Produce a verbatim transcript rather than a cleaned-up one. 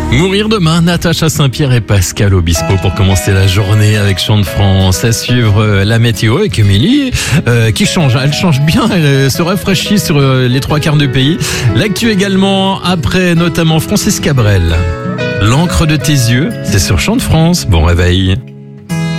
Mourir demain, Natacha Saint-Pierre et Pascal Obispo pour commencer la journée avec Chant de France. À suivre euh, la météo avec Émilie euh, qui change. Elle change bien, elle euh, se rafraîchit sur euh, les trois quarts du pays. L'actu également après notamment Francis Cabrel. L'encre de tes yeux, c'est sur Chant de France. Bon réveil.